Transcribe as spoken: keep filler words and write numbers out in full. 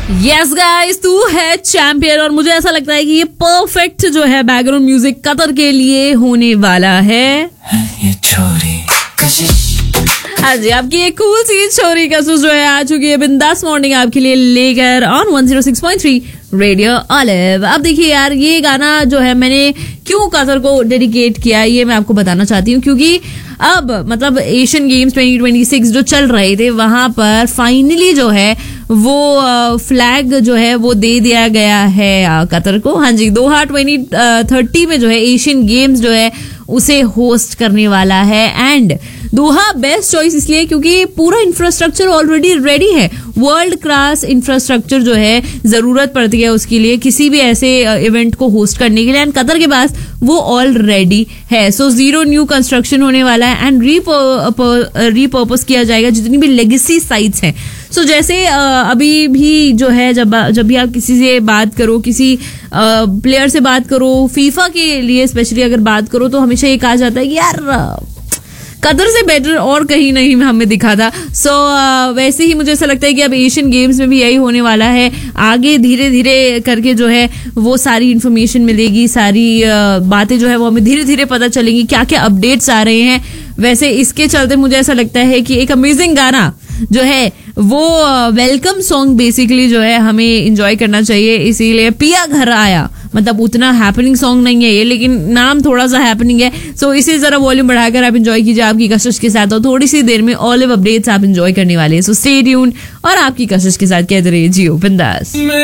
Yes guys, तू है champion. और मुझे ऐसा लगता है कि ये परफेक्ट जो है बैकग्राउंड म्यूजिक कतर के लिए होने वाला है। ये छोरी हाँ जी, आपकी एक कूल सी छोरी कसूस जो है आ चुकी है बिंदास मॉर्निंग आपके लिए लेकर on one zero six point three radio olive. अब देखिए यार, ये गाना जो है मैंने क्यों कतर को डेडिकेट किया ये मैं आपको बताना चाहती हूँ, क्योंकि अब मतलब Asian games twenty twenty six जो चल रहे थे वहां पर फाइनली जो है वो फ्लैग जो है वो दे दिया गया है कतर को। हाँ जी, दोहा ट्वेंटी थर्टी में जो है एशियन गेम्स जो है उसे होस्ट करने वाला है। एंड दोहा बेस्ट चॉइस इसलिए क्योंकि पूरा इंफ्रास्ट्रक्चर ऑलरेडी रेडी है। वर्ल्ड क्लास इंफ्रास्ट्रक्चर जो है जरूरत पड़ती है उसके लिए किसी भी ऐसे इवेंट को होस्ट करने के लिए, एंड कतर के पास वो ऑलरेडी है। सो जीरो न्यू कंस्ट्रक्शन होने वाला है एंड रीपर्पस किया जाएगा जितनी भी लेगेसी साइट्स हैं। सो so, जैसे अभी भी जो है जब जब भी आप किसी से बात करो, किसी प्लेयर से बात करो, फीफा के लिए स्पेशली अगर बात करो, तो हमेशा ये कहा जाता है कि यार कतर से बेटर और कहीं नहीं हमें दिखा था। सो so, वैसे ही मुझे ऐसा लगता है कि अब एशियन गेम्स में भी यही होने वाला है। आगे धीरे धीरे करके जो है वो सारी इन्फॉर्मेशन मिलेगी, सारी बातें जो है वो हमें धीरे धीरे पता चलेंगी, क्या क्या अपडेट्स आ रहे हैं। वैसे इसके चलते मुझे ऐसा लगता है कि एक अमेजिंग गाना जो है वो वेलकम सॉन्ग बेसिकली जो है हमें एंजॉय करना चाहिए। इसीलिए पिया घर आया, मतलब उतना हैपनिंग सॉन्ग नहीं है ये, लेकिन नाम थोड़ा सा हैपनिंग है। सो इसे जरा वॉल्यूम बढ़ाकर आप एंजॉय कीजिए आपकी कशिश के साथ, और थोड़ी सी देर में ऑलिव अपडेट्स आप एंजॉय करने वाले हैं। सो स्टे ट्यून्ड और आपकी कशिश के साथ कहते रहिए जियो बिंदास।